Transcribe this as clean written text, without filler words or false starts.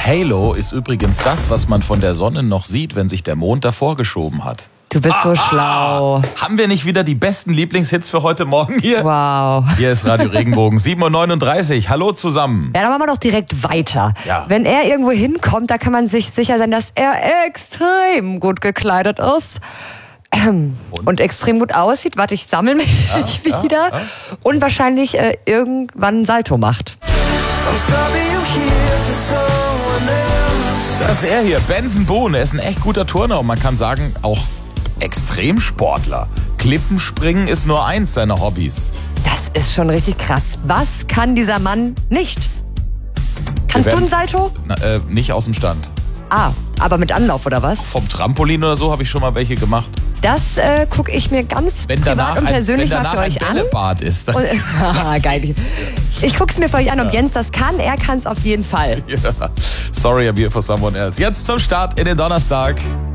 Halo ist übrigens das, was man von der Sonne noch sieht, wenn sich der Mond davor geschoben hat. Du bist so schlau. Haben wir nicht wieder die besten Lieblingshits für heute Morgen hier? Wow. Hier ist Radio Regenbogen 7:39 Uhr. Hallo zusammen. Ja, dann machen wir doch direkt weiter. Ja. Wenn er irgendwo hinkommt, da kann man sich sicher sein, dass er extrem gut gekleidet ist. Und extrem gut aussieht. Warte, ich sammle mich wieder. Und wahrscheinlich irgendwann ein Salto macht. Das ist er hier, Benson Boone. Er ist ein echt guter Turner und man kann sagen, auch Extremsportler. Klippenspringen ist nur eins seiner Hobbys. Das ist schon richtig krass. Was kann dieser Mann nicht? Kannst du ein Salto? Nicht aus dem Stand. Aber mit Anlauf oder was? Vom Trampolin oder so habe ich schon mal welche gemacht. Das gucke ich mir ganz privat und persönlich mal für euch an. Bällebad ist. Geil. Ich gucke es mir für euch an, ob Jens das kann. Er kann es auf jeden Fall. Ja. Sorry, I'm here for someone else. Jetzt zum Start in den Donnerstag.